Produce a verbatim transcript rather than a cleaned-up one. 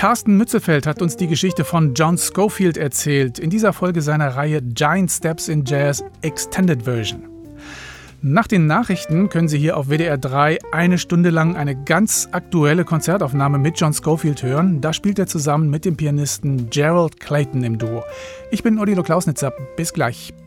Carsten Mützefeld hat uns die Geschichte von John Scofield erzählt, in dieser Folge seiner Reihe Giant Steps in Jazz Extended Version. Nach den Nachrichten können Sie hier auf W D R drei eine Stunde lang eine ganz aktuelle Konzertaufnahme mit John Scofield hören. Da spielt er zusammen mit dem Pianisten Gerald Clayton im Duo. Ich bin Odilo Klausnitzer. Bis gleich.